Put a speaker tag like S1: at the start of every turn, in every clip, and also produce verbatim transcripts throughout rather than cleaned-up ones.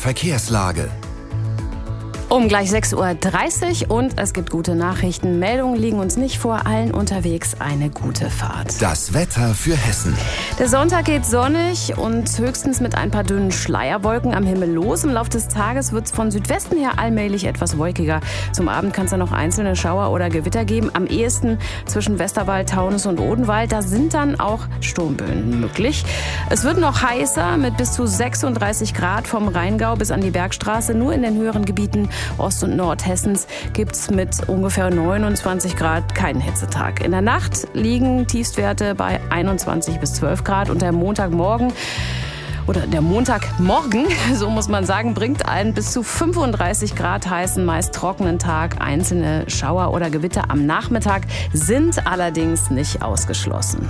S1: Verkehrslage.
S2: Um gleich sechs Uhr dreißig und es gibt gute Nachrichten. Meldungen liegen uns nicht vor, allen unterwegs eine gute Fahrt.
S1: Das Wetter für Hessen.
S2: Der Sonntag geht sonnig und höchstens mit ein paar dünnen Schleierwolken am Himmel los. Im Laufe des Tages wird es von Südwesten her allmählich etwas wolkiger. Zum Abend kann es dann noch einzelne Schauer oder Gewitter geben. Am ehesten zwischen Westerwald, Taunus und Odenwald. Da sind dann auch Sturmböen möglich. Es wird noch heißer mit bis zu sechsunddreißig Grad vom Rheingau bis an die Bergstraße. Nur in den höheren Gebieten Ost- und Nordhessens gibt es mit ungefähr neunundzwanzig Grad keinen Hitzetag. In der Nacht liegen Tiefstwerte bei einundzwanzig bis zwölf Grad und der Montagmorgen oder der Montagmorgen, so muss man sagen, bringt einen bis zu fünfunddreißig Grad heißen, meist trockenen Tag. Einzelne Schauer oder Gewitter am Nachmittag sind allerdings nicht ausgeschlossen.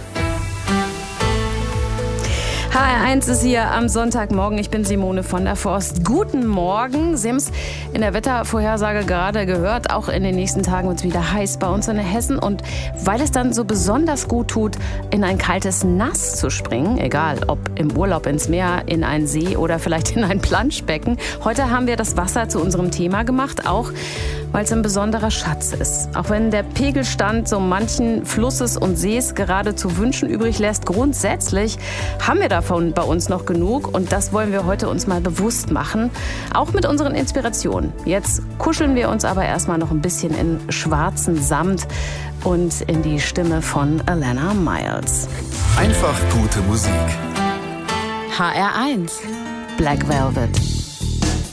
S2: H R eins ist hier am Sonntagmorgen. Ich bin Simone von der Forst. Guten Morgen. Sie haben es in der Wettervorhersage gerade gehört. Auch in den nächsten Tagen wird es wieder heiß bei uns in Hessen. Und weil es dann so besonders gut tut, in ein kaltes Nass zu springen, egal ob im Urlaub ins Meer, in einen See oder vielleicht in ein Planschbecken. Heute haben wir das Wasser zu unserem Thema gemacht, auch weil es ein besonderer Schatz ist. Auch wenn der Pegelstand so manchen Flusses und Sees gerade zu wünschen übrig lässt, grundsätzlich haben wir davon bei uns noch genug und das wollen wir heute uns mal bewusst machen, auch mit unseren Inspirationen. Jetzt kuscheln wir uns aber erstmal noch ein bisschen in schwarzen Samt und in die Stimme von Alana Miles.
S1: Einfach gute Musik.
S2: H R eins Black Velvet.